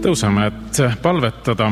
Tõuseme, et palvetada.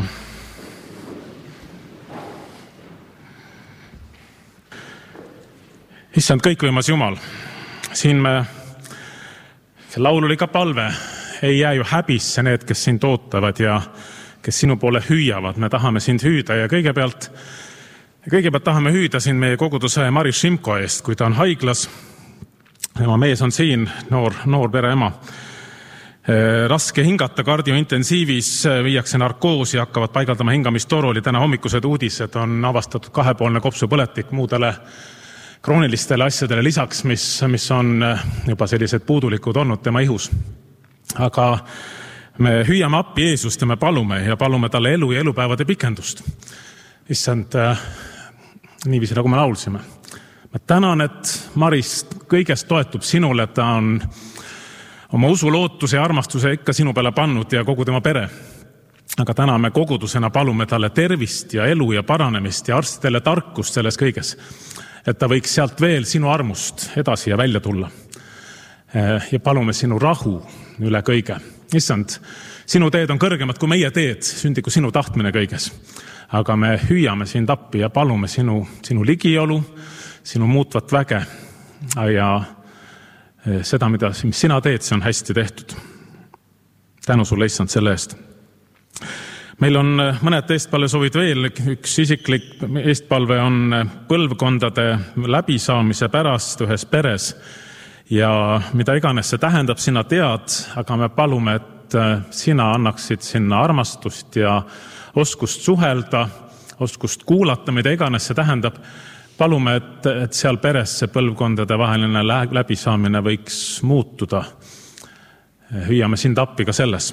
Issand kõikvõimas Jumal, siin see laul oli ka palve, ei jää ju häbisse need, kes sind ootavad ja kes sinu poole hüüavad. Me tahame sind hüüda ja kõigepealt tahame hüüda siin meie koguduse Maris Šimko eest, kui ta on haiglas. Tema mees on siin, noor pereema. Raske hingata, kardiointensiivis viiakse narkoosi, hakkavad paigaldama hingamistoru. Oli täna hommikused uudised, on avastatud 2-poolne kopsupõletik muudele kroonilistele asjadele lisaks, mis on juba sellised puudulikud olnud tema ihus. Aga me hüüame appi Jeesust ja me palume talle elu ja elupäevade pikendust. Issand, niiviisi nagu me laulsime. Ma tänan, et Maris kõigest toetub sinule, ta on oma usu, lootuse ja armastuse ikka sinu peale pannud ja kogu tema pere. Aga täna me kogudusena palume talle tervist ja elu ja paranemist ja arstidele tarkust selles kõiges, et ta võiks sealt veel sinu armust edasi ja välja tulla. Ja palume sinu rahu üle kõige. Issand, sinu teed on kõrgemad kui meie teed, sündigu sinu tahtmine kõiges. Aga me hüüame sind appi ja palume sinu ligiolu, sinu muutvat väge ja seda, mis sina teed, see on hästi tehtud. Tänu sulle, Issand, selle eest. Meil on mõned eestpalvesoovid veel. Üks isiklik eestpalve on põlvkondade läbisaamise pärast ühes peres. Ja mida iganes see tähendab, sina tead, aga me palume, et sina annaksid sinna armastust ja oskust suhelda, oskust kuulata, mida iganes see tähendab. Palume, et seal peres see põlvkondade vaheline läbisaamine võiks muutuda. Hüüame sind appi ka selles.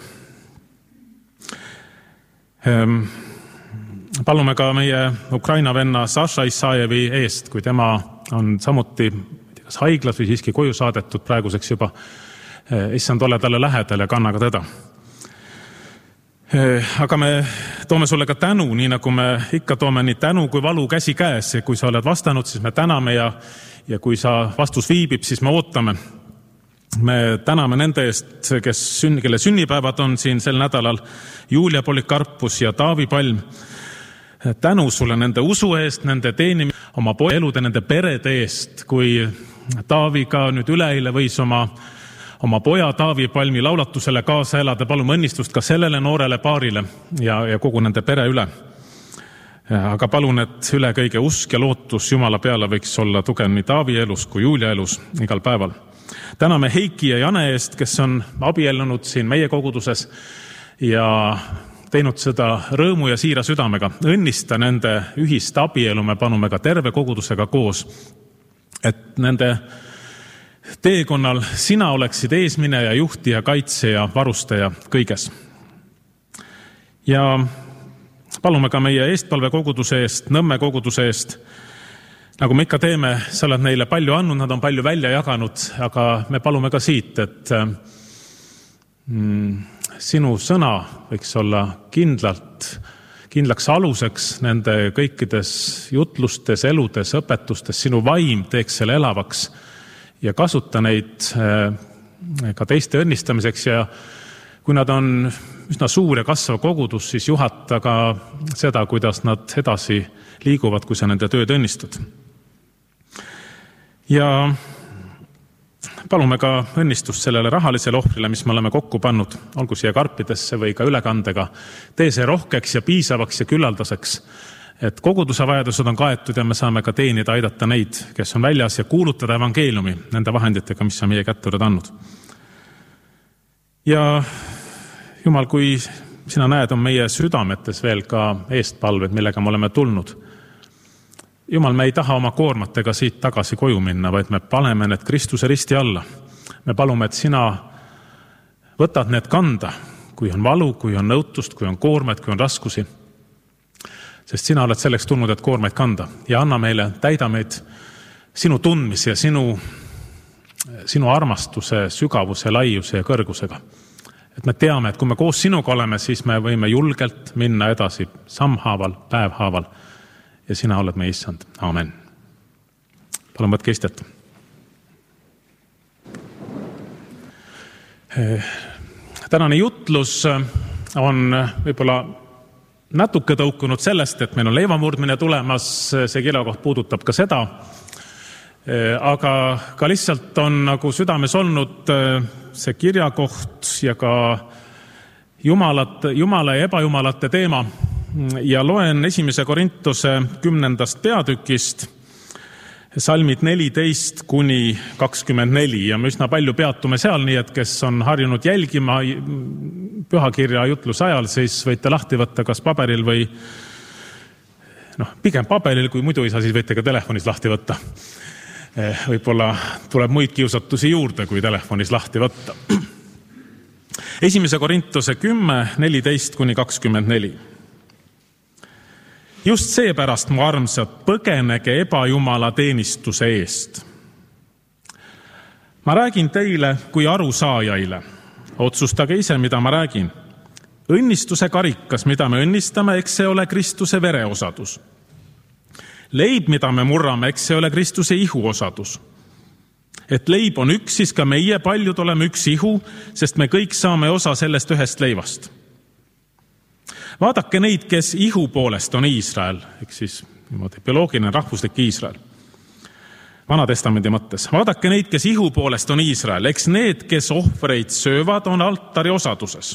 Palume ka meie Ukraina venna Saša Isajevi eest, kui tema on samuti kas haiglas või siiski koju saadetud praeguseks juba. Issand, ole talle lähedal ja kanna ka teda. Aga me toome sulle ka tänu, nii nagu me ikka toome nii tänu kui valu käsi käes. Kui sa oled vastanud, siis me täname ja kui sa vastus viibib, siis me ootame. Me täname nende eest, kelle sünnipäevad on siin sel nädalal, Julia Polikarpus ja Taavi Palm. Tänu sulle nende usu eest, nende teenimi, oma elude, nende perede eest, kui Taavi ka nüüd üleeile võis oma poja Taavi Palmi laulatusele kaasa elada. Palume õnnistust ka sellele noorele paarile ja kogu nende pere üle. Aga palun, et üle kõige usk ja lootus Jumala peale võiks olla tugev nii Taavi elus kui Julia elus igal päeval. Täname Heiki ja Jane eest, kes on abiellunud siin meie koguduses ja teinud seda rõõmu ja siira südamega. Õnnista nende ühist abielu, me panume ka terve kogudusega koos, et nende teekonnal sina oleksid eesmineja, juhti ja kaitse ja varustaja kõiges. Ja palume ka meie eestpalve koguduse eest, Nõmme koguduse eest. Nagu me ikka teeme, sa oled neile palju andnud, nad on palju välja jaganud, aga me palume ka siit, et sinu sõna võiks olla kindlaks aluseks nende kõikides jutlustes, eludes, õpetustes. Sinu vaim teeks selle elavaks ja kasuta neid ka teiste õnnistamiseks ja kui nad on üsna suur ja kasvav kogudus, siis juhata ka seda, kuidas nad edasi liiguvad, kui sa nende tööd õnnistad. Ja palume ka õnnistust sellele rahalisele ohvrile, mis me oleme kokku pannud, olgu siia karpidesse või ka ülekandega. Tee see rohkeks ja piisavaks ja küllaldaseks, et koguduse vajadused on kaetud ja me saame ka teenida, aidata neid, kes on väljas ja kuulutada evangeeliumi nende vahenditega, mis sa meie kätte oled andnud. Ja Jumal, kui sina näed, on meie südametes veel ka eestpalved, millega me oleme tulnud. Jumal, me ei taha oma koormatega siit tagasi koju minna, vaid me paneme need Kristuse risti alla. Me palume, et sina võtad need kanda, kui on valu, kui on nõutust, kui on koormed, kui on raskusi. Sest sina oled selleks tulnud, et koormeid kanda ja anna meile, täida meid sinu tundmise ja sinu armastuse, sügavuse, laiuse ja kõrgusega. Et me teame, et kui me koos sinuga oleme, siis me võime julgelt minna edasi sammhaaval, päevhaaval ja sina oled meie Issand. Aamen. Palun võtke istet. Tänane jutlus on võib-olla natuke tõukunud sellest, et meil on leivamurdmine tulemas, see kirjakoht puudutab ka seda, aga ka lihtsalt on nagu südames olnud see kirjakoht ja ka Jumala ja ebajumalate teema ja loen 1. Korintuse 10. peatükist salmid 14 kuni 24 ja me üsna palju peatume seal, nii et kes on harjunud jälgima pühakirja jutluse ajal, siis võite lahti võtta kas paberil või pigem paberil, kui muidu ei saa, siis võite ka telefonis lahti võtta. Võib-olla tuleb muid kiusatusi juurde, kui telefonis lahti võtta. 1. Korintuse 10, 14 kuni 24. Just seepärast, mu armsad, põgenege ebajumala teenistuse eest. Ma räägin teile kui arusaajaile. Otsustage ise, mida ma räägin. Õnnistuse karikas, mida me õnnistame, eks see ole Kristuse vereosadus. Leib, mida me murrame, eks see ole Kristuse ihu osadus. Et leib on üks, siis ka meie paljud oleme üks ihu, sest me kõik saame osa sellest ühest leivast. Vaadake neid, kes ihu poolest on Iisrael, ehk siis bioloogiline rahvuslik Iisrael. Vanatestamendi mõttes. Vaadake neid, kes ihu poolest on Iisrael, eks need, kes ohvreid söövad, on altari osaduses.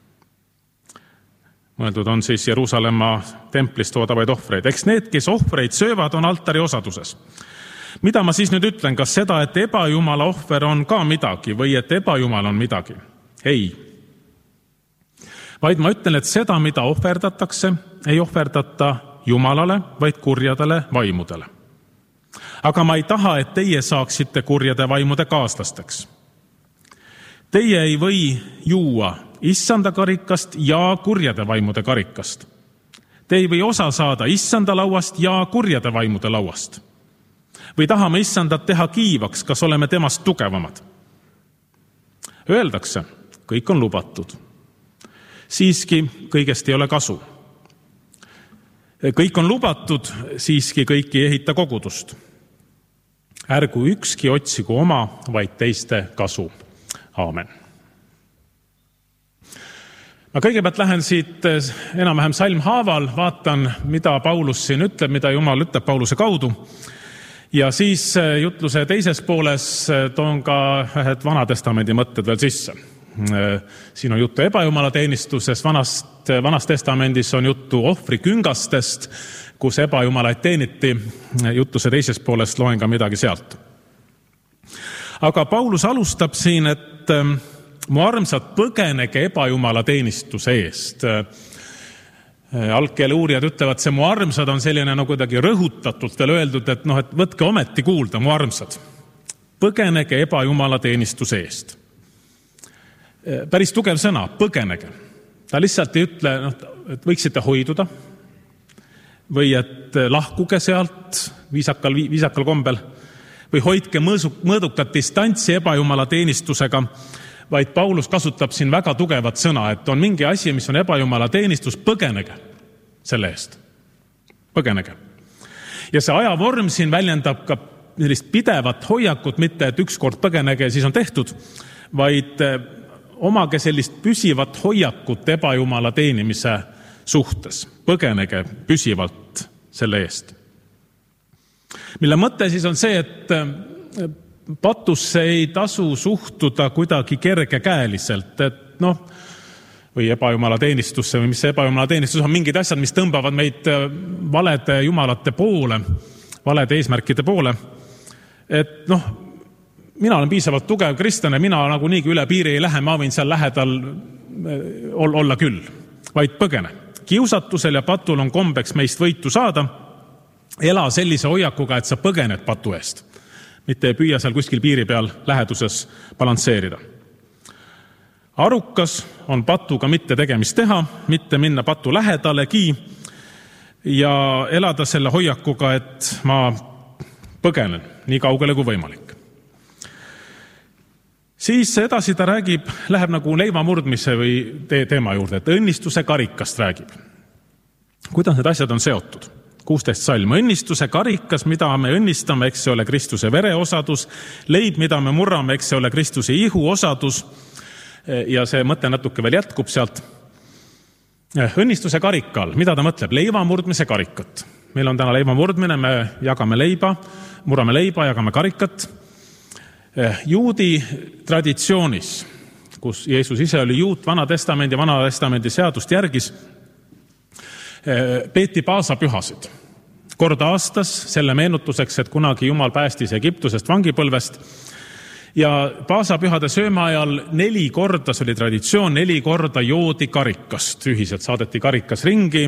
Mõeldud on siis Jeruusalemma templist toodavaid ohvreid. Eks need, kes ohvreid söövad, on altari osaduses. Mida ma siis nüüd ütlen? Kas seda, et ebajumala ohver on ka midagi või et ebajumal on midagi? Ei. Vaid ma ütlen, et seda, mida ohverdatakse, ei ohverdata Jumalale, vaid kurjadele vaimudele. Aga ma ei taha, et teie saaksite kurjade vaimude kaaslasteks. Teie ei või juua issanda karikast ja kurjade vaimude karikast. Te ei või osa saada issanda lauast ja kurjade vaimude lauast. Või tahame issandat teha kiivaks, kas oleme temast tugevamad? Öeldakse, kõik on lubatud. Siiski kõigest ei ole kasu. Kõik on lubatud, siiski kõik ei ehita kogudust. Ärgu ükski otsigu oma, vaid teiste kasu. Aamen. Ma kõigepealt lähen siit enam-vähem salmhaaval, vaatan, mida Paulus siin ütleb, mida Jumal ütleb Pauluse kaudu. Ja siis jutluse teises pooles toon ka ühed Vanatestamendi mõtted veel sisse. Siin on juttu ebajumala teenistuses, vanas testamendis on juttu ohvriküngastest, kus ebajumalaid teeniti. Jutluse teises pooles loen ka midagi sealt. Aga Paulus alustab siin, et mu armsad, põgenege ebajumala teenistuse eest. Algkeele uurijad ütlevad, see mu armsad on selline kuidagi rõhutatult veel öeldud, et et võtke ometi kuulda, mu armsad. Põgenege ebajumala teenistuse eest. Päris tugev sõna, põgenege. Ta lihtsalt ei ütle, et võiksite hoiduda või et lahkuge sealt viisakal kombel või hoidke mõõdukat distantsi ebajumala teenistusega, vaid Paulus kasutab siin väga tugevat sõna, et on mingi asi, mis on ebajumala teenistus, põgenege selle eest. Põgenege. Ja see ajavorm siin väljendab ka sellist pidevat hoiakut, mitte et ükskord põgenege ja siis on tehtud, vaid omage sellist püsivat hoiakut ebajumala teenimise suhtes. Põgenege püsivalt selle eest. Mille mõte siis on see, et patusse ei tasu suhtuda kuidagi kergekäeliselt, et või ebajumala teenistusse või mis see ebajumala teenistus on, mingid asjad, mis tõmbavad meid valede jumalate poole, valede eesmärkide poole. Et mina olen piisavalt tugev kristlane, mina nagu niigi üle piiri ei lähe, ma võin seal lähedal olla küll, vaid põgene. Kiusatusel ja patul on kombeks meist võitu saada, ela sellise hoiakuga, et sa põgened patu eest. Mitte ei püüa seal kuskil piiri peal läheduses balansseerida. Arukas on patuga mitte tegemist teha, mitte minna patu lähedalegi ja elada selle hoiakuga, et ma põgenen nii kaugele kui võimalik. Siis edasi ta räägib, läheb nagu leivamurdmise või teema juurde, et õnnistuse karikast räägib. Kuidas need asjad on seotud? 16 salm. Õnnistuse karikas, mida me õnnistame, eks see ole Kristuse vereosadus. Leib, mida me murrame, eks see ole Kristuse ihu osadus. Ja see mõte natuke veel jätkub sealt. Õnnistuse karika all, mida ta mõtleb? Leiva murdmise karikat. Meil on täna leiva murdmine, me jagame leiba, murame leiba, jagame karikat. Juudi traditsioonis, kus Jeesus ise oli juut, Vana Testamendi seadust järgis, peeti paasapühasid. Kord aastas selle meenutuseks, et kunagi Jumal päästis Egiptusest vangipõlvest. Ja paasapühade sööma ajal 4 korda, see oli traditsioon, 4 korda joodi karikast. Ühiselt saadeti karikas ringi,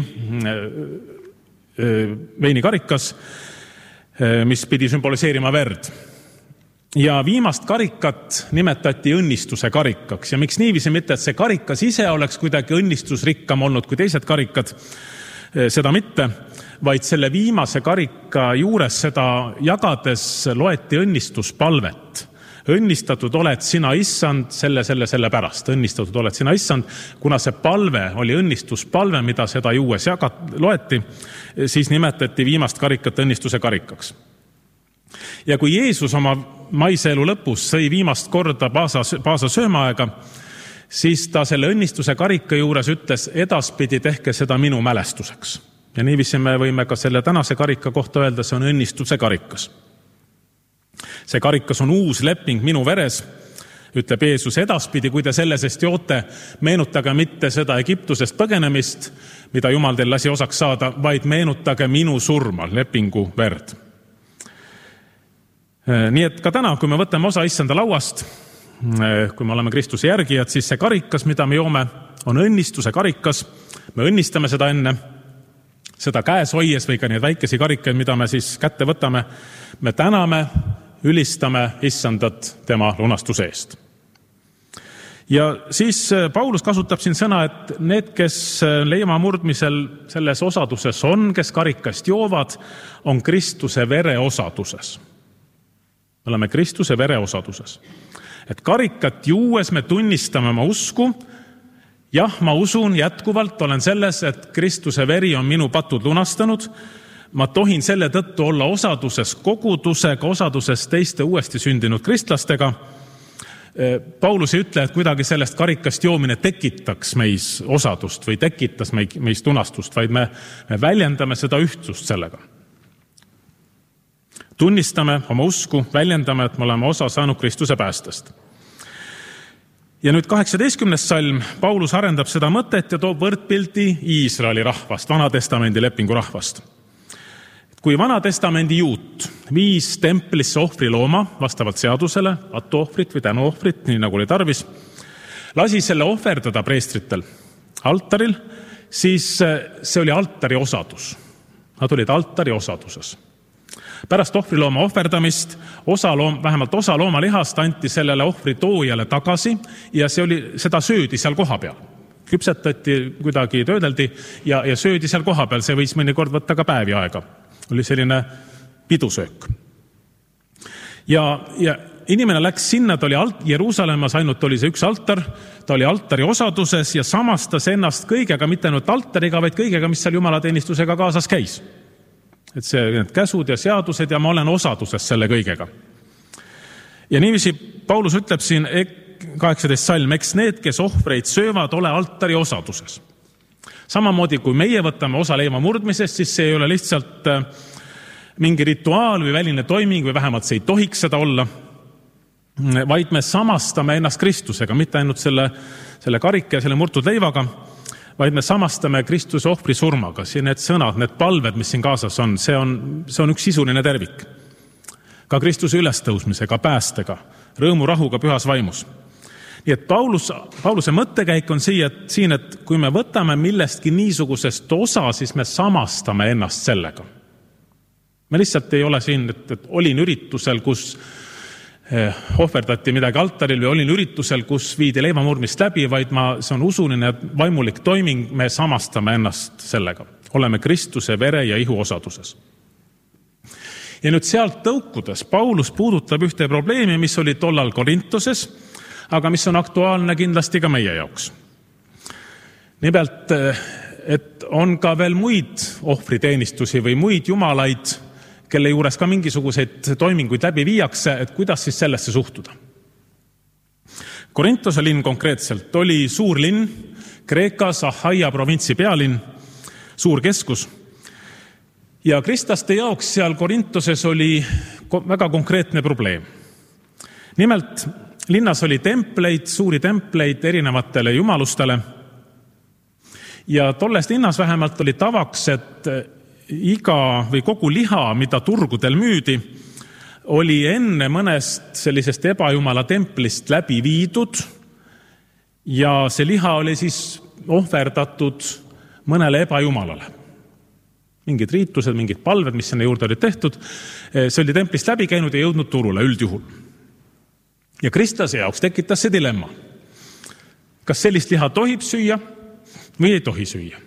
veinikarikas, mis pidi sümboliseerima verd. Ja viimast karikat nimetati õnnistuse karikaks. Ja miks niiviisi, mitte et see karikas ise oleks kuidagi õnnistusrikkam olnud kui teised karikad, seda mitte, vaid selle viimase karika juures seda jagades loeti õnnistuspalvet. Õnnistatud oled sina, Issand, selle pärast. Õnnistatud oled sina, Issand. Kuna see palve oli õnnistuspalve, mida seda juues loeti, siis nimetati viimast karikat õnnistuse karikaks. Ja kui Jeesus oma maise elu lõpus sõi viimast korda paasa söömaaega, siis ta selle õnnistuse karika juures ütles, edaspidi tehke seda minu mälestuseks. Ja niiviisi me võime ka selle tänase karika kohta öelda, see on õnnistuse karikas. See karikas on uus leping minu veres, ütleb Jeesus edaspidi, kui te sellesest joote, meenutage mitte seda Egiptusest põgenemist, mida Jumal teil lasi osaks saada, vaid meenutage minu surma, lepingu verd. Nii et ka täna, kui me võtame osa Issanda lauast, kui me oleme Kristuse järgijad, siis see karikas, mida me joome, on õnnistuse karikas. Me õnnistame seda enne, seda käes hoies või ka neid väikesi karikaid, mida me siis kätte võtame. Me täname, ülistame Issandat tema lunastuse eest. Ja siis Paulus kasutab siin sõna, et need, kes leiva murdmisel selles osaduses on, kes karikast joovad, on Kristuse vere osaduses. Me oleme Kristuse vere osaduses. Et karikat juues me tunnistame oma usku. Jah, ma usun jätkuvalt, olen selles, et Kristuse veri on minu patud lunastanud. Ma tohin selle tõttu olla osaduses kogudusega, osaduses teiste uuesti sündinud kristlastega. Paulus ei ütle, et kuidagi sellest karikast joomine tekitaks meis osadust või tekitas meis tunastust, vaid me väljendame seda ühtsust sellega. Tunnistame oma usku, väljendame, et me oleme osa saanud Kristuse päästest. Ja nüüd 18. salm, Paulus arendab seda mõtet ja toob võrdpildi Iisraeli rahvast, Vana Testamendi lepingu rahvast. Kui Vana Testamendi juut viis templisse ohvrilooma vastavalt seadusele, atuohvrit või tänuohvrit, nii nagu oli tarvis, lasi selle ohverdada preestritel altaril, siis see oli altari osadus. Nad olid altari osaduses. Pärast ohvrilooma ohverdamist vähemalt osa loomalihast anti sellele ohvritoojale tagasi ja seda söödi seal koha peal. Küpsetati, kuidagi töödeldi ja söödi seal koha peal. See võis mõnikord võtta ka päevi aega. Oli selline pidusöök. Ja inimene läks sinna, ta oli Jeruusalemmas, ainult oli see üks altar, ta oli altari osaduses ja samastas ennast kõigega, mitte ainult altariga, vaid kõigega, mis seal jumalateenistusega kaasas käis. Et need käsud ja seadused ja ma olen osaduses selle kõigega. Ja niiviisi Paulus ütleb siin 18. salm, eks need, kes ohvreid söövad, ole altari osaduses. Samamoodi, kui meie võtame osa leiva murdmisest, siis see ei ole lihtsalt mingi rituaal või väline toiming või vähemalt see ei tohiks seda olla, vaid me samastame ennast Kristusega, mitte ainult selle karika ja selle murtud leivaga, vaid me samastame Kristuse ohvri surmaga. Siin need sõnad, need palved, mis siin kaasas on, see on üks sisuline tervik. Ka Kristuse ülestõusmisega, päästega, rõõmu rahuga pühas vaimus. Nii et Pauluse mõttekäik on siin, et kui me võtame millestki niisugusest osa, siis me samastame ennast sellega. Me lihtsalt ei ole siin, et olin üritusel, kus ohverdati midagi altaril või olin üritusel, kus viidi leivamurdmist läbi, vaid see on usuline vaimulik toiming, me samastame ennast sellega. Oleme Kristuse vere ja ihu osaduses. Ja nüüd sealt tõukudes Paulus puudutab ühte probleemi, mis oli tollal Korintoses, aga mis on aktuaalne kindlasti ka meie jaoks. Nimelt, et on ka veel muid ohvriteenistusi või muid jumalaid, kelle juures ka mingisuguseid toiminguid läbi viiakse, et kuidas siis sellesse suhtuda. Korintose linn konkreetselt oli suur linn, Kreekas Ahaia provintsi pealinn, suur keskus. Ja kristlaste jaoks seal Korintoses oli väga konkreetne probleem. Nimelt, linnas oli templeid, suuri templeid erinevatele jumalustele. Ja tolles linnas vähemalt oli tavaks, et iga või kogu liha, mida turgudel müüdi, oli enne mõnest sellisest ebajumala templist läbi viidud ja see liha oli siis ohverdatud mõnele ebajumalale. Mingid riitused, mingid palved, mis sinna juurde olid tehtud, see oli templist läbi käinud ja jõudnud turule üldjuhul. Ja kristlase jaoks tekitas see dilemma. Kas sellist liha tohib süüa või ei tohi süüa?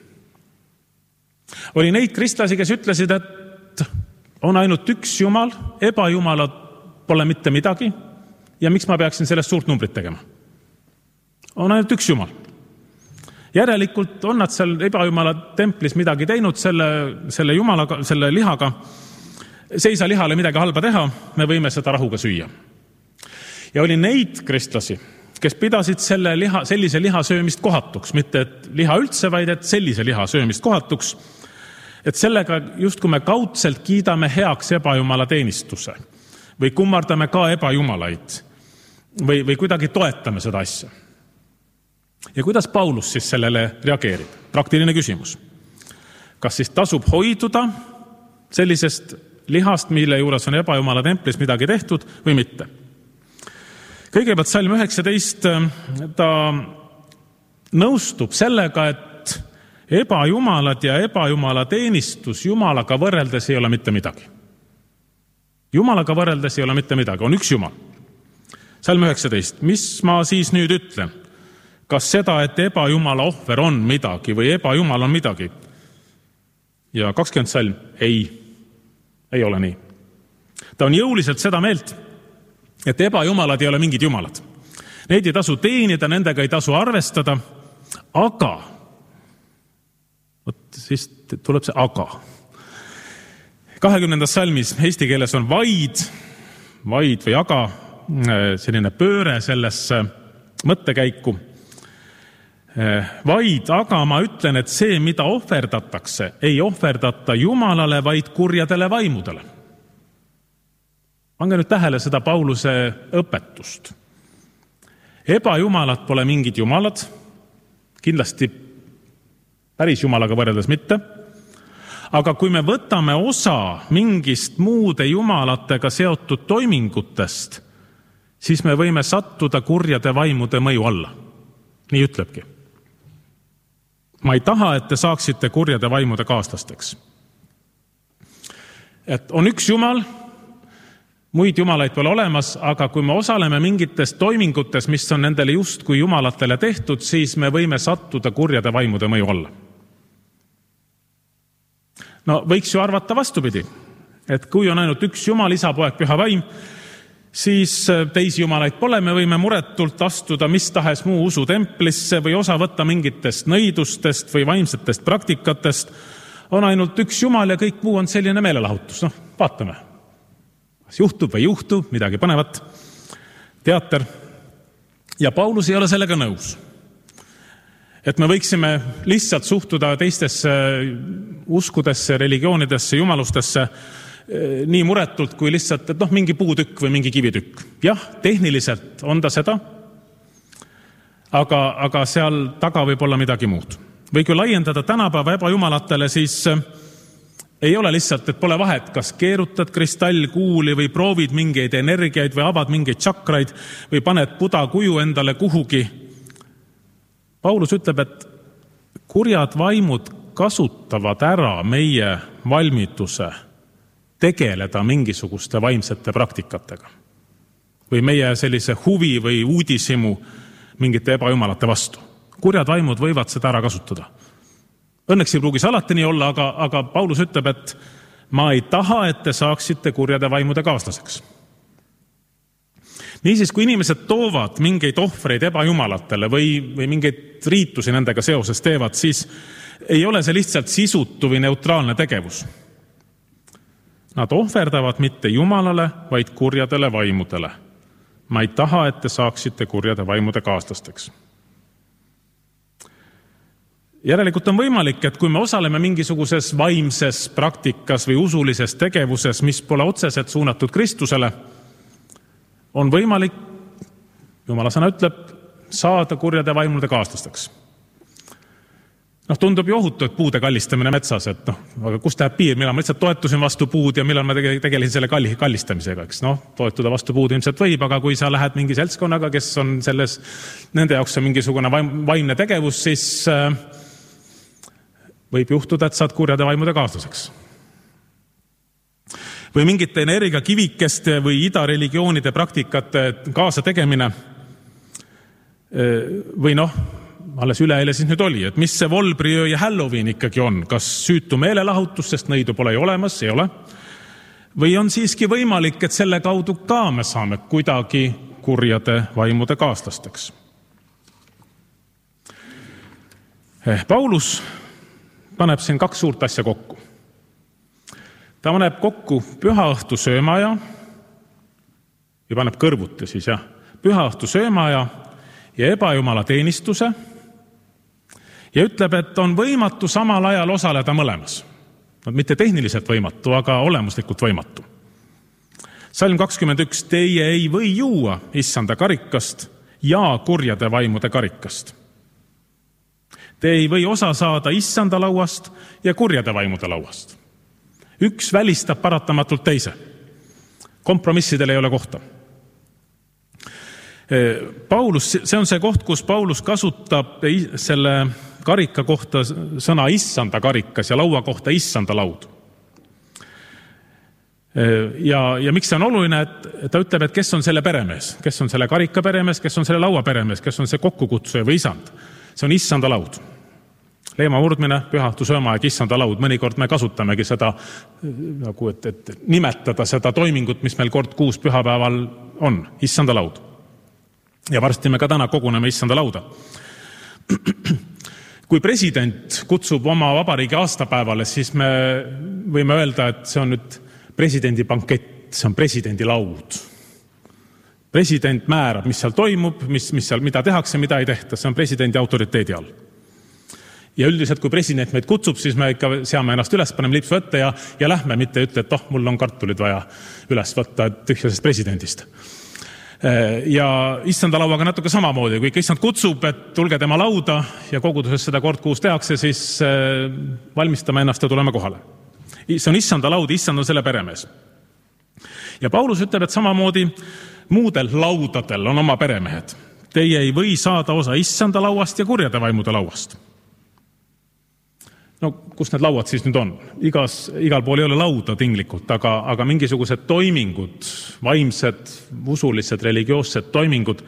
Oli neid kristlasi, kes ütlesid, et on ainult üks jumal, ebajumalad pole mitte midagi ja miks ma peaksin sellest suurt numbrit tegema? On ainult üks jumal. Järelikult on nad seal ebajumala templis midagi teinud selle jumalaga, selle lihaga. See ei saa lihale midagi halba teha, me võime seda rahuga süüa. Ja oli neid kristlasi, kes pidasid sellise liha söömist kohatuks, mitte et liha üldse, vaid et sellise liha söömist kohatuks, et sellega just kui me kaudselt kiidame heaks ebajumala teenistuse või kummardame ka ebajumalaid või kuidagi toetame seda asja. Ja kuidas Paulus siis sellele reageerib? Praktiline küsimus. Kas siis tasub hoiduda sellisest lihast, mille juures on ebajumala templis midagi tehtud või mitte? Kõigepealt salm 19, ta nõustub sellega, et ebajumalad ja ebajumala teenistus Jumalaga võrreldes ei ole mitte midagi. Jumalaga võrreldes ei ole mitte midagi, on üks Jumal. Salm 19, mis ma siis nüüd ütlen? Kas seda, et ebajumala ohver on midagi või ebajumal on midagi? Ja 20 salm, ei ole nii. Ta on jõuliselt seda meelt, et ebajumalad ei ole mingid jumalad. Neid ei tasu teenida, nendega ei tasu arvestada, aga, siis tuleb see aga. 20. salmis eesti keeles on vaid või aga, selline pööre sellesse mõttekäiku. Vaid, aga ma ütlen, et see, mida ohverdatakse, ei ohverdata Jumalale, vaid kurjadele vaimudele. Pange nüüd tähele seda Pauluse õpetust. Ebajumalad pole mingid jumalad, kindlasti päris Jumalaga võrreldes mitte, aga kui me võtame osa mingist muude jumalatega seotud toimingutest, siis me võime sattuda kurjade vaimude mõju alla. Nii ütlebki. Ma ei taha, et te saaksite kurjade vaimude kaaslasteks. Et on üks jumal, muid jumalaid pole olemas, aga kui me osaleme mingites toimingutes, mis on nendele just kui jumalatele tehtud, siis me võime sattuda kurjade vaimude mõju alla. No võiks ju arvata vastupidi, et kui on ainult üks jumal, isa, poeg, püha vaim, siis teisi jumalaid pole, me võime muretult astuda mis tahes muu usutemplisse või osa võtta mingitest nõidustest või vaimsetest praktikatest. On ainult üks jumal ja kõik muu on selline meelelahutus. Vaatame. Kas juhtub või juhtub, midagi põnevat. Teater. Ja Paulus ei ole sellega nõus. Et me võiksime lihtsalt suhtuda teistesse uskudesse, religioonidesse, jumalustesse nii muretult kui lihtsalt, et mingi puutükk või mingi kivitükk. Jah, tehniliselt on ta seda, aga seal taga võib olla midagi muud. Või kui laiendada tänapäeva ebajumalatele, siis ei ole lihtsalt, et pole vahet, kas keerutad kristallkuuli või proovid mingeid energiaid või avad mingeid tšakraid või paned Buda kuju endale kuhugi. Paulus ütleb, et kurjad vaimud kasutavad ära meie valmiduse tegeleda mingisuguste vaimsete praktikatega või meie sellise huvi või uudisimu mingite ebajumalate vastu. Kurjad vaimud võivad seda ära kasutada. Õnneks ei pruugis alati nii olla, aga Paulus ütleb, et ma ei taha, et te saaksite kurjade vaimude kaaslaseks. Niisiis, kui inimesed toovad mingeid ohvreid ebajumalatele või mingeid riitusi nendega seoses teevad, siis ei ole see lihtsalt sisutu või neutraalne tegevus. Nad ohverdavad mitte Jumalale, vaid kurjadele vaimudele. Ma ei taha, et te saaksite kurjade vaimude kaaslasteks. Järelikult on võimalik, et kui me osaleme mingisuguses vaimses praktikas või usulises tegevuses, mis pole otseselt suunatud Kristusele, on võimalik, Jumala sõna ütleb, saada kurjade vaimude kaaslasteks. Tundub ju ohutu, et puude kallistamine metsas, et aga kus läheb piir, millal ma lihtsalt toetusin vastu puud ja millal ma tegelesin selle kallistamisega, eks. Toetuda vastu puud ilmselt võib, aga kui sa lähed mingi seltskonnaga, kes on selles, nende jaoks on mingisugune vaimne tegevus, siis võib juhtuda, et saad kurjade vaimude kaaslaseks. Või mingite energiakivikeste või idareligioonide praktikate kaasa tegemine või alles üleeile siis nüüd oli, et mis see Volbriöö ja Halloween ikkagi on, kas süütu meelelahutus, sest nõidu pole ju olemas, ei ole, või on siiski võimalik, et selle kaudu ka me saame kuidagi kurjade vaimude kaaslasteks. Paulus paneb siin 2 suurt asja kokku. Ta paneb kokku pühaõhtu söömaaja ja paneb kõrvuti siis, pühaõhtu söömaaja ja ebajumala teenistuse ja ütleb, et on võimatu samal ajal osaleda mõlemas. Mitte tehniliselt võimatu, aga olemuslikult võimatu. Salm 21, teie ei või juua issanda karikast ja kurjade vaimude karikast. Te ei või osa saada issanda lauast ja kurjade vaimude lauast. Üks välistab paratamatult teise. Kompromissidel ei ole kohta. Paulus, see on see koht, kus Paulus kasutab selle karika kohta sõna issanda karikas ja laua kohta issanda laud. Ja miks see on oluline, et ta ütleb, et kes on selle peremees, kes on selle karika peremees, kes on selle laua peremees, kes on see kokkukutsuja või isand. See on issanda laud. Leema murdmine, pühaõhtu söömaaeg, issanda laud. Mõnikord me kasutamegi seda, nagu et nimetada seda toimingut, mis meil kord 6 pühapäeval on, issanda laud. Ja varsti me ka täna koguneme issanda lauda. Kui president kutsub oma vabariigi aastapäevale, siis me võime öelda, et see on nüüd presidendi bankett, see on presidendi laud. President määrab, mis seal toimub, mida tehakse, mida ei tehta, see on presidendi autoriteedi all. Ja üldiselt, kui president meid kutsub, siis me ikka seame ennast üles, paneme lipsu ette ja lähme, mitte ütle, et mul on kartulid vaja üles võtta tühjasest presidendist. Ja issanda lauaga natuke samamoodi, kui ikka issand kutsub, et tulge tema lauda ja koguduses seda kord 6 tehakse, siis valmistame ennast ja tuleme kohale. See on issanda laud, issand on selle peremees. Ja Paulus ütleb, et samamoodi muudel laudadel on oma peremehed. Teie ei või saada osa issanda lauast ja kurjade vaimude lauast. Kus need lauad siis nüüd on? Igal pool ei ole lauda tinglikult, aga mingisugused toimingud, vaimsed, usulised, religioossed toimingud.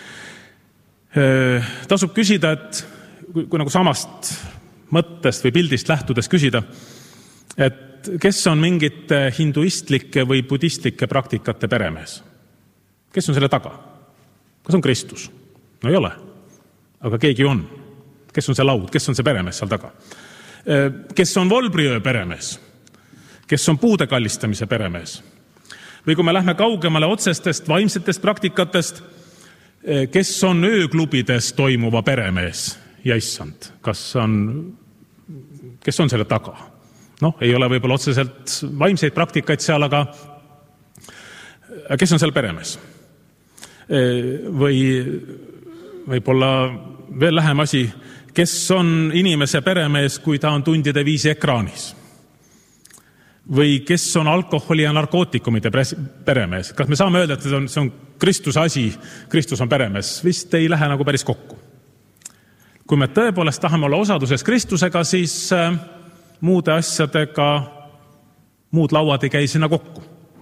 Tasub küsida, et kui nagu samast mõttest või pildist lähtudes küsida, et kes on mingite hinduistlike või budistlike praktikate peremees? Kes on selle taga? Kas on Kristus? No ei ole, aga keegi on. Kes on see laud? Kes on see peremees seal taga? Kes on Volbriöö peremees, kes on puude kallistamise peremees. Või kui me lähme kaugemale otsestest vaimsetest praktikatest, kes on ööklubides toimuva peremees ja issand, kes on selle taga? Ei ole võib-olla otseselt vaimseid praktikaid seal, aga kes on selle peremees? Või võib-olla veel lähem asi, kes on inimese peremees, kui ta on tundide viisi ekraanis? Või kes on alkoholi ja narkootikumide peremees? Kas me saame öelda, et see on Kristuse asi, Kristus on peremees? Vist ei lähe nagu päris kokku. Kui me tõepoolest tahame olla osaduses Kristusega, siis muude asjadega muud lauad ei käi sinna kokku.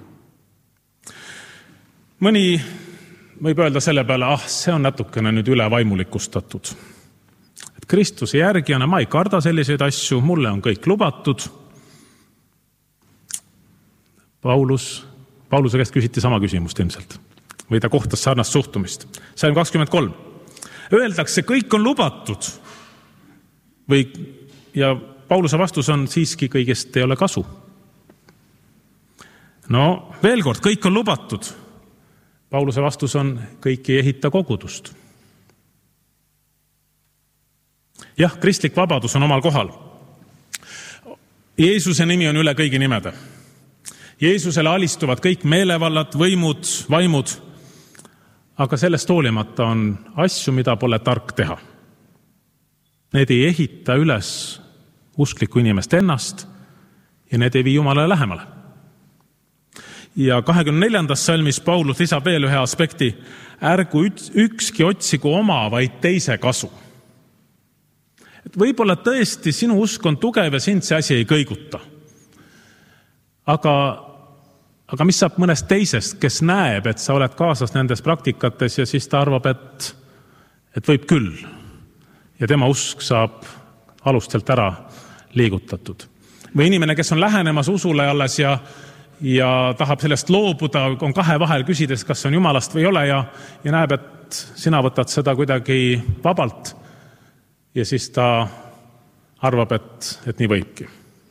Mõni võib öelda selle peale, see on natukene nüüd üle vaimulikustatud. Kristuse järgijana ma ei karda selliseid asju, mulle on kõik lubatud. Pauluse käest küsiti sama küsimust ilmselt. Või ta kohtas sarnast suhtumist. Salm 23. Öeldakse, kõik on lubatud. Ja Pauluse vastus on siiski kõigest ei ole kasu. Veel kord, kõik on lubatud. Pauluse vastus on, kõik ei ehita kogudust. Jah, kristlik vabadus on omal kohal. Jeesuse nimi on üle kõigi nimede. Jeesusele alistuvad kõik meelevallad, võimud, vaimud, aga sellest hoolimata on asju, mida pole tark teha. Need ei ehita üles usklikku inimest ennast ja need ei vii Jumalale lähemale. Ja 24. salmis Paulus lisab veel ühe aspekti: ärgu ükski otsigu oma, vaid teise kasu. Võib-olla tõesti sinu usk on tugev ja sind see asi ei kõiguta. Aga mis saab mõnest teisest, kes näeb, et sa oled kaasas nendes praktikates ja siis ta arvab, et võib küll. Ja tema usk saab alustelt ära liigutatud. Või inimene, kes on lähenemas usule alles ja tahab sellest loobuda, on kahe vahel küsides, kas on Jumalast või ei ole ja näeb, et sina võtad seda kuidagi vabalt ja siis ta arvab, et nii võibki.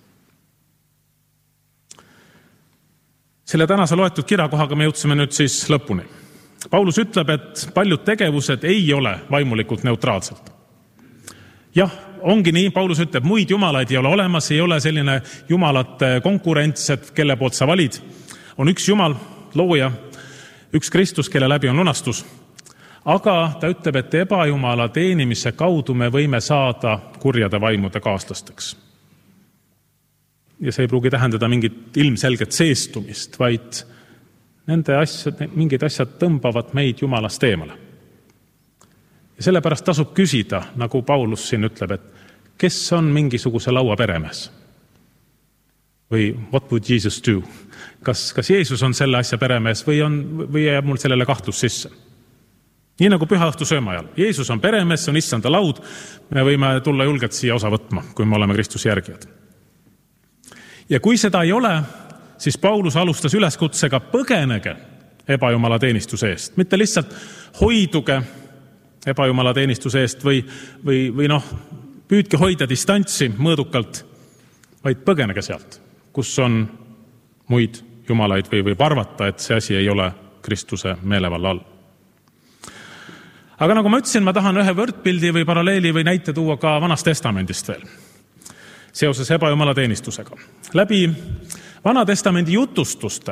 Selle tänase loetud kirjakohaga me jõudsime nüüd siis lõpuni. Paulus ütleb, et paljud tegevused ei ole vaimulikult neutraalselt. Jah, ongi nii, Paulus ütleb, muid jumalaid ei ole olemas, ei ole selline jumalate konkurents, et kelle poolt sa valid. On üks Jumal, looja, üks Kristus, kelle läbi on lunastus. Aga ta ütleb, et ebajumala teenimise kaudu me võime saada kurjade vaimude kaaslasteks. Ja see ei pruugi tähendada mingit ilmselget seestumist, vaid mingid asjad tõmbavad meid Jumalast eemale. Ja sellepärast tasub küsida, nagu Paulus siin ütleb, et kes on mingisuguse laua peremees? Või what would Jesus do? Kas Jeesus on selle asja peremees või jääb mul sellele kahtlus sisse? Nii nagu pühaõhtu söömajal. Jeesus on peremees, see on issanda laud. Me võime tulla julgelt siia osa võtma, kui me oleme Kristuse järgijad. Ja kui seda ei ole, siis Paulus alustas üleskutsega põgenege ebajumala teenistuse eest. Mitte lihtsalt hoiduge ebajumala teenistuse eest või püüdke hoida distantsi mõõdukalt, vaid põgenege sealt, kus on muid jumalaid või võib arvata, et see asi ei ole Kristuse meelevalla all. Aga nagu ma ütlesin, ma tahan ühe võrdpildi või paralleeli või näite tuua ka Vanast Testamendist veel seoses ebajumala teenistusega. Läbi Vana Testamendi jutustuste,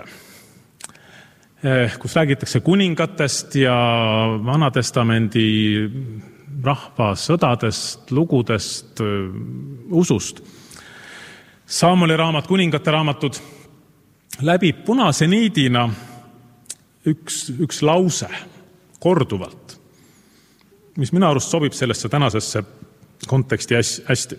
kus räägitakse kuningatest ja Vana Testamendi rahvasõdadest, lugudest, usust, Saamuli raamat, kuningate raamatud, läbib punase niidina üks lause korduvalt, mis minu arust sobib sellesse tänasesse konteksti hästi.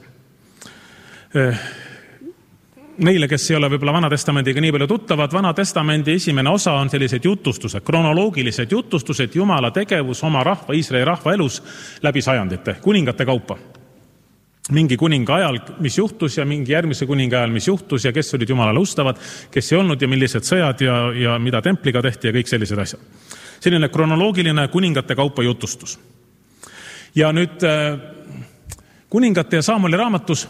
Neile, kes ei ole võib-olla Vana Testamendiga nii palju tuttavad, Vana Testamendi esimene osa on sellised jutustused, kronoloogilised jutustused, Jumala tegevus oma rahva, Iisraeli rahva elus läbi sajandite, kuningate kaupa. Mingi kuninga ajal, mis juhtus ja mingi järgmise kuninga ajal, mis juhtus ja kes olid Jumalale ustavad, kes ei olnud ja millised sõjad ja mida templiga tehti ja kõik sellised asjad. Selline kronoloogiline kuningate kaupa jutustus. Ja nüüd kuningate ja Saamuli raamatus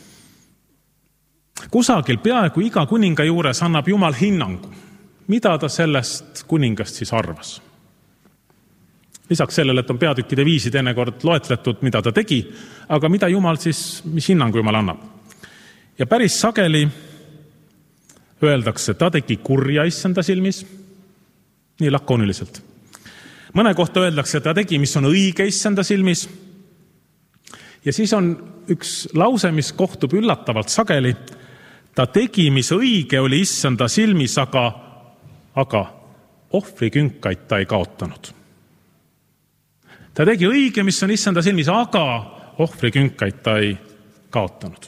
kusagil peaaegu iga kuninga juures annab Jumal hinnangu, mida ta sellest kuningast siis arvas. Lisaks sellele, et on peatükkide viisi teinekord loetletud, mida ta tegi, aga mida Jumal siis, mis hinnangu Jumal annab. Ja päris sageli öeldakse, ta tegi kurja issanda silmis, nii lakooniliselt. Mõne kohta öeldakse, et ta tegi, mis on õige issanda silmis. Ja siis on üks lause, mis kohtub üllatavalt sageli. Ta tegi, mis õige oli issanda silmis, aga ohvrikünkaid ta ei kaotanud. Ta tegi õige, mis on issanda silmis, aga ohvrikünkaid ta ei kaotanud.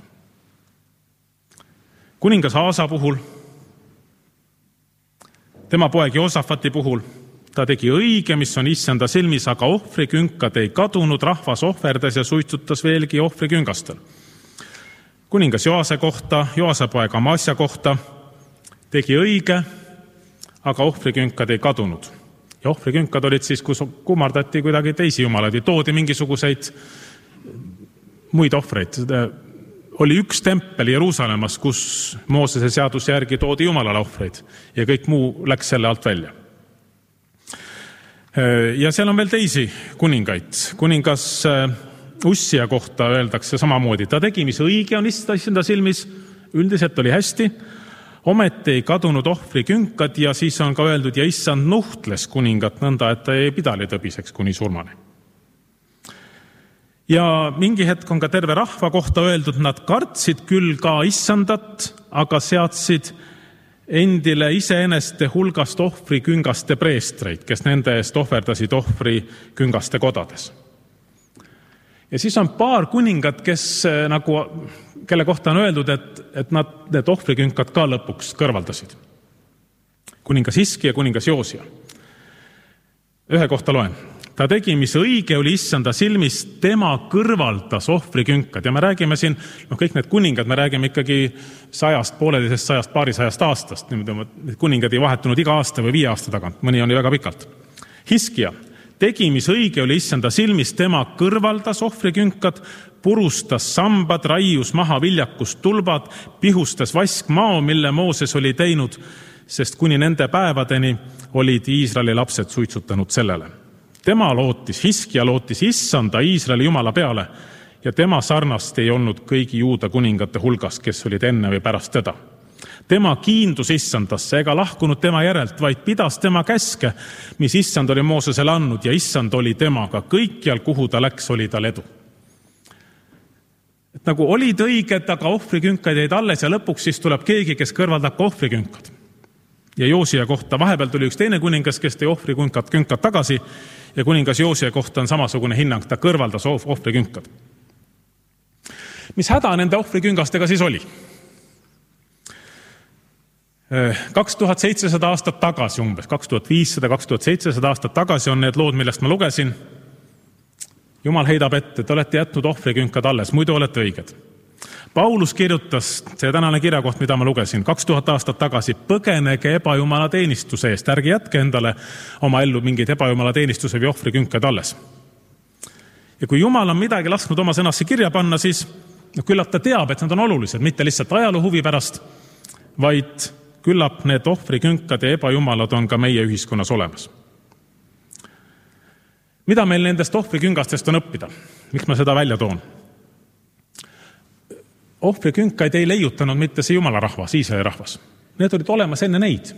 Kuningas Aasa puhul, tema poeg Joosafati puhul, ta tegi õige, mis on issanda silmis, aga ohvrikünkad ei kadunud, rahvas ohverdas ja suitsutas veelgi ohvriküngastel. Kuningas Joase kohta, Joase poeg Amasja kohta tegi õige, aga ohvrikünkad ei kadunud. Ja ohvrikünkad olid siis, kus kummardati kuidagi teisi jumalaid, toodi mingisuguseid muid ohvreid. Oli üks tempel Jeruusalemmas, kus Moosese seaduse järgi toodi Jumalale ohvreid ja kõik muu läks selle alt välja. Ja seal on veel teisi kuningaid. Kuningas Ussia kohta öeldakse samamoodi. Ta tegi, mis õige on issanda silmis, üldiselt oli hästi, ometi ei kadunud ohvri künkad ja siis on ka öeldud, ja issand nuhtles kuningat nõnda, et ta ei pidali tõbiseks kuni surmani. Ja mingi hetk on ka terve rahva kohta öeldud, nad kartsid küll ka issandat, aga seadsid endile iseeneste hulgast ohvri küngaste preestreid, kes nende eest ohverdasid ohvri küngaste kodades. Ja siis on paar kuningat, kelle kohta on öeldud, et nad need ohvrikünkad ka lõpuks kõrvaldasid. Kuningas Hiski ja kuningas Joosia. Ühe kohta loen. Ta tegi, mis õige oli issanda silmis, tema kõrvaldas ohvrikünkad. Ja me räägime siin, kõik need kuningad, me räägime ikkagi 100, poolelisest 100, paarisajast aastast. Need kuningad ei vahetunud iga aasta või 5 aasta tagant, mõni oli väga pikalt. Hiskia tegi, mis õige oli issanda silmis, tema kõrvaldas ohvrikünkad, purustas sambad, raius maha viljakust tulbad, pihustas vaskmao, mille Mooses oli teinud, sest kuni nende päevadeni olid Iisraeli lapsed suitsutanud sellele. Tema lootis, Hiskia lootis issanda Iisraeli Jumala peale ja tema sarnast ei olnud kõigi juuda kuningate hulgas, kes olid enne või pärast teda. Tema kiindus issandasse ega lahkunud tema järelt, vaid pidas tema käske, mis issand oli Moosesele andnud ja issand oli temaga. Kõikjal, kuhu ta läks, oli tal edu. Et nagu olid õiged, aga ohvrikünkad jäid alles ja lõpuks siis tuleb keegi, kes kõrvaldab ka ohvrikünkad. Ja Joosia kohta vahepeal tuli üks teine kuningas, kes tõi ohvrikünkad tagasi ja kuningas Joosia kohta on samasugune hinnang, ta kõrvaldas ohvrikünkad. Mis häda nende ohvriküngastega siis oli? 2700 aastat tagasi umbes, 2500-2700 aastat tagasi on need lood, millest ma lugesin. Jumal heidab ette, te olete jätnud ohvrikünkad alles, muidu olete õiged. Paulus kirjutas, see tänane kirjakoht, mida ma lugesin, 2000 aastat tagasi, põgenege ebajumala teenistuse eest, ärge jätke endale oma ellu mingeid ebajumala teenistuse või ohvrikünkad alles. Ja kui Jumal on midagi lasknud oma sõnasse kirja panna, siis küllap ta teab, et need on olulised, mitte lihtsalt ajaloo huvi pärast, vaid küllap need ohvrikünkad ja ebajumalad on ka meie ühiskonnas olemas. Mida meil nendest ohvriküngastest on õppida? Miks ma seda välja toon? Ohvrikünkaid ei leiutanud mitte see Jumala rahvas, Iisraeli rahvas. Need olid olemas enne neid.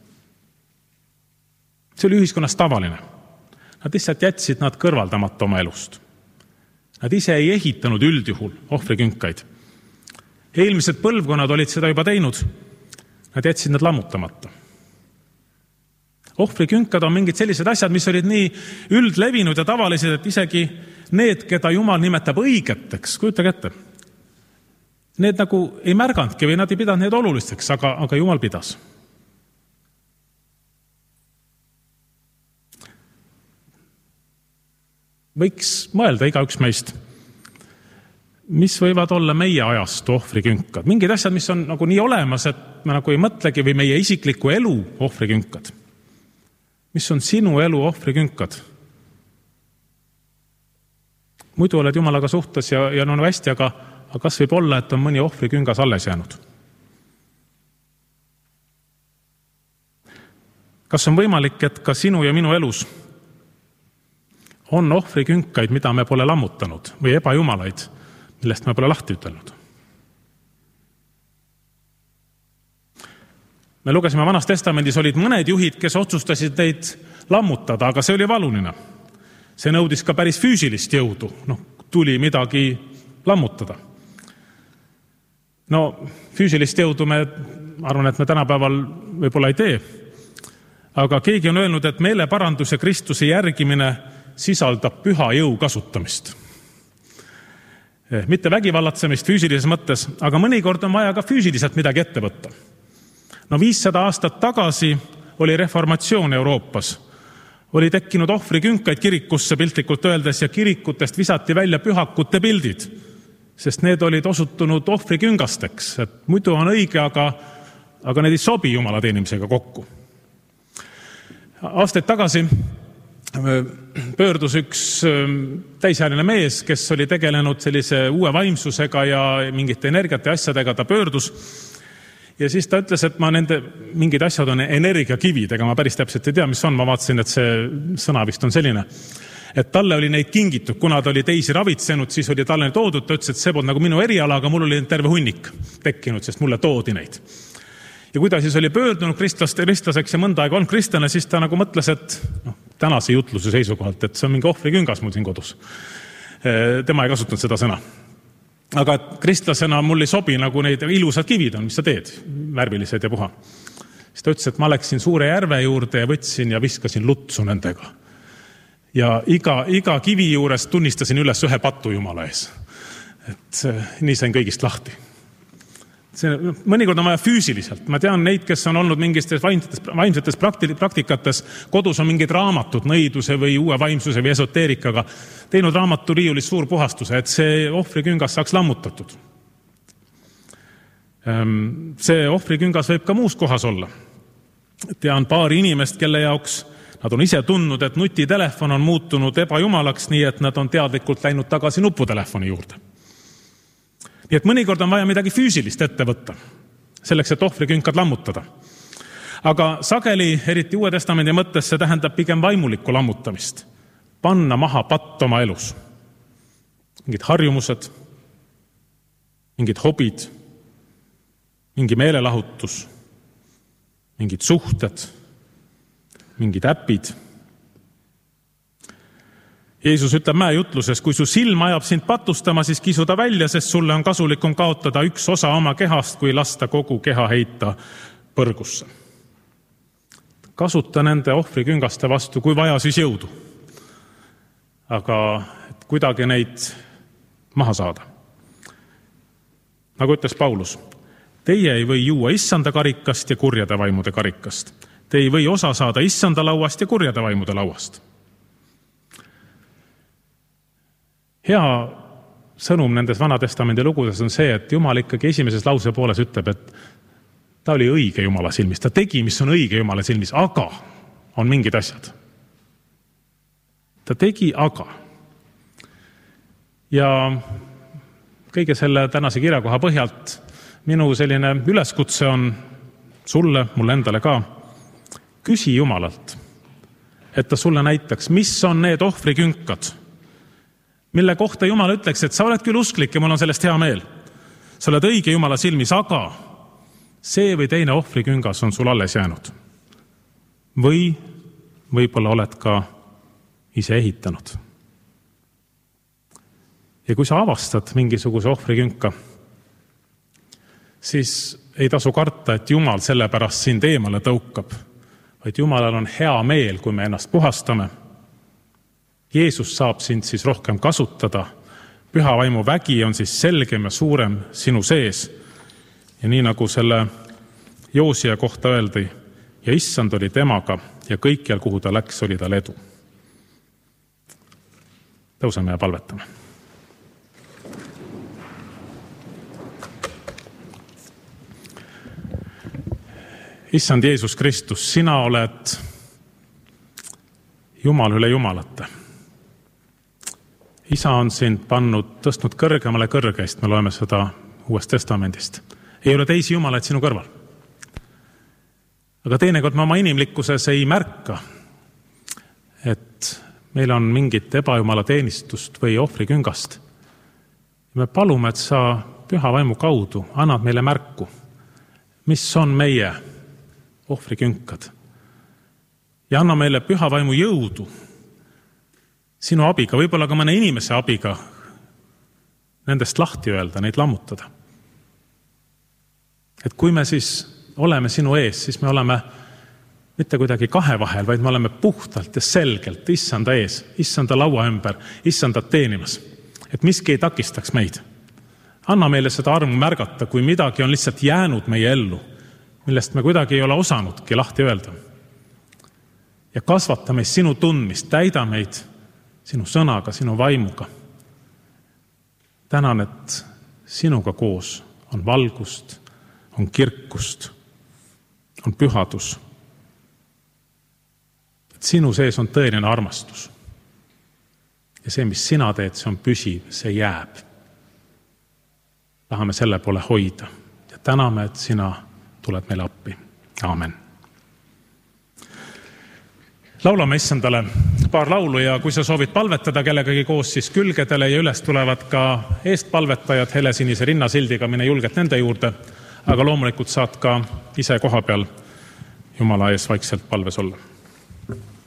See oli ühiskonnas tavaline. Nad lihtsalt jätsid nad kõrvaldamata oma elust. Nad ise ei ehitanud üldjuhul ohvrikünkaid. Eelmised põlvkonnad olid seda juba teinud. Nad jätsid nad lammutamata. Ohvrikünkad on mingid sellised asjad, mis olid nii üldlevinud ja tavalised, et isegi need, keda Jumal nimetab õigeteks, kujutage ette, need nagu ei märgandki või nad ei pidanud need olulisteks, aga Jumal pidas. Võiks mõelda igaüks meist, mis võivad olla meie ajast ohvrikünkad. Mingid asjad, mis on nagu nii olemas, et me nagu ei mõtlegi või meie isikliku elu ohvrikünkad. Mis on sinu elu ohvrikünkad? Muidu oled Jumalaga suhtes ja on hästi, aga kas võib olla, et on mõni ohvriküngas alles jäänud? Kas on võimalik, et ka sinu ja minu elus on ohvrikünkaid, mida me pole lammutanud või ebajumalaid, millest me pole lahti ütelnud? Me lugesime Vanas Testamendis, olid mõned juhid, kes otsustasid neid lammutada, aga see oli valuline. See nõudis ka päris füüsilist jõudu. Tuli midagi lammutada. Füüsilist jõudu me arvan, et me tänapäeval võib-olla ei tee. Aga keegi on öelnud, et meeleparandus ja Kristuse järgimine sisaldab püha jõu kasutamist. Mitte vägivallatsemist füüsilises mõttes, aga mõnikord on vaja ka füüsiliselt midagi ette võtta. 500 aastat tagasi oli reformatsioon Euroopas. Oli tekkinud ohvrikünkaid kirikusse piltlikult öeldes ja kirikutest visati välja pühakute pildid, sest need olid osutunud ohvriküngasteks. Et muidu on õige, aga need ei sobi Jumala teenimisega kokku. Aastaid tagasi pöördus üks täisealine mees, kes oli tegelenud sellise uue vaimsusega ja mingite energiate asjadega, ta pöördus. Ja siis ta ütles, et mingid asjad on energiakivid, ega ma päris täpselt ei tea, mis on, ma vaatasin, et see sõna vist on selline. et talle oli neid kingitud, kuna ta oli teisi ravitsenud, siis oli talle toodud, ta ütles, et see polnud nagu minu eriala, aga mul oli terve hunnik tekkinud, sest mulle toodi neid. Ja kui ta siis oli pöördunud kristlaseks ja mõnda aega olnud kristlane, siis ta nagu mõtles, et tänase jutluse seisukohalt, et see on mingi ohvriküngas mul siin kodus. Tema ei kasutanud seda sõna. Aga kristlasena mul ei sobi nagu neid ilusad kivid on, mis sa teed, värvilised ja puha. Siis ta ütles, et ma läksin suure järve juurde ja võtsin ja viskasin lutsu nendega. Ja iga kivi juures tunnistasin üles ühe patu Jumala ees. Et nii sain kõigist lahti. Mõnikord on vaja füüsiliselt. Ma tean neid, kes on olnud mingistes vaimsetes praktikates, kodus on mingid raamatud nõiduse või uue vaimsuse või esoteerikaga, teinud raamatu riiulis suur puhastuse, et see ohvriküngas saaks lammutatud. See ohvriküngas võib ka muus kohas olla. Tean paari inimest, kelle jaoks nad on ise tundnud, et nutitelefon on muutunud ebajumalaks, nii et nad on teadlikult läinud tagasi nuputelefoni juurde. Nii et mõnikord on vaja midagi füüsilist ette võtta, selleks, et ohvrikünkad lammutada. Aga sageli, eriti Uue Testamendi mõttes, see tähendab pigem vaimulikku lammutamist. Panna maha patt oma elus. Mingid harjumused, mingid hobid, mingi meelelahutus, mingid suhted, mingid äpid. Jeesus ütleb mäejutluses, kui su silm ajab sind patustama, siis kisu ta välja, sest sulle on kasulikum kaotada üks osa oma kehast, kui lasta kogu keha heita põrgusse. Kasuta nende ohvriküngaste vastu, kui vaja, siis jõudu. Aga kuidagi neid maha saada. Nagu ütles Paulus, teie ei või juua issanda karikast ja kurjade vaimude karikast. Te ei või osa saada issanda lauast ja kurjade vaimude lauast. Hea sõnum nendes Vanatestamendi lugudes on see, et Jumal ikkagi esimeses lause pooles ütleb, et ta oli õige Jumala silmis. Ta tegi, mis on õige Jumala silmis, aga on mingid asjad. Ta tegi, aga. Ja kõige selle tänase kirjakoha põhjalt minu selline üleskutse on sulle, mulle endale ka. Küsi Jumalalt, et ta sulle näitaks, mis on need ohvrikünkad, mille kohta Jumal ütleks, et sa oled küll usklik ja mul on sellest hea meel. Sa oled õige Jumala silmis, aga see või teine ohvriküngas on sul alles jäänud. Või võib-olla oled ka ise ehitanud. Ja kui sa avastad mingisuguse ohvrikünka, siis ei tasu karta, et Jumal selle pärast sind eemale tõukab, vaid Jumalal on hea meel, kui me ennast puhastame. Jeesus saab sind siis rohkem kasutada. Püha vaimu vägi on siis selgem ja suurem sinu sees. Ja nii nagu selle Joosia kohta öeldi, ja issand oli temaga ja kõikjal, kuhu ta läks, oli tal edu. Tõuseme ja palvetame. Issand Jeesus Kristus, sina oled Jumal üle jumalate. Isa on sind tõstnud kõrgemale kõrgeist, me loeme seda Uuest Testamendist. Ei ole teisi jumalaid sinu kõrval. Aga teinekord me oma inimlikkuses ei märka, et meil on mingit ebajumala teenistust või ohvriküngast. Me palume, et sa püha vaimu kaudu annad meile märku, mis on meie ohvrikünkad. Ja anna meile püha vaimu jõudu sinu abiga, võib-olla ka mõne inimese abiga nendest lahti öelda, neid lammutada. Et kui me siis oleme sinu ees, siis me oleme mitte kuidagi kahe vahel, vaid me oleme puhtalt ja selgelt issanda ees, issanda laua ümber, issandat teenimas. Et miski ei takistaks meid. Anna meile seda armu märgata, kui midagi on lihtsalt jäänud meie ellu, millest me kuidagi ei ole osanudki lahti öelda. Ja kasvata meid sinu tundmist, täida meid sinu sõnaga, sinu vaimuga. Tänan, et sinuga koos on valgust, on kirkust, on pühadus. Et sinu sees on tõeline armastus. Ja see, mis sina teed, see on püsiv, see jääb. Tahame selle poole hoida ja täname, et sina tuled meile appi. Aamen. Laulame issandale paar laulu ja kui sa soovid palvetada kellegagi koos, siis külgedele ja üles tulevad ka eestpalvetajad helesinise rinnasildiga, mine julgelt nende juurde, aga loomulikult saad ka ise koha peal Jumala ees vaikselt palves olla.